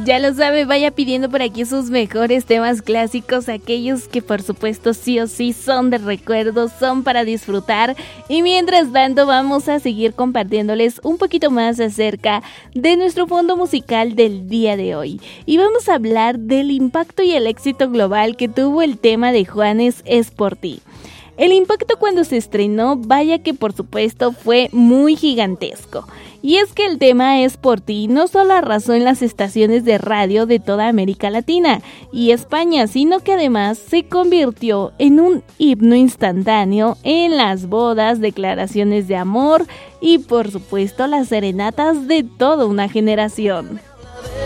Ya lo sabe, vaya pidiendo por aquí sus mejores temas clásicos, aquellos que por supuesto sí o sí son de recuerdo, son para disfrutar. Y mientras tanto vamos a seguir compartiéndoles un poquito más acerca de nuestro fondo musical del día de hoy. Y vamos a hablar del impacto y el éxito global que tuvo el tema de Juanes es por ti. El impacto cuando se estrenó, vaya que por supuesto fue muy gigantesco. Y es que el tema Es por ti no solo arrasó en las estaciones de radio de toda América Latina y España, sino que además se convirtió en un himno instantáneo en las bodas, declaraciones de amor y por supuesto las serenatas de toda una generación.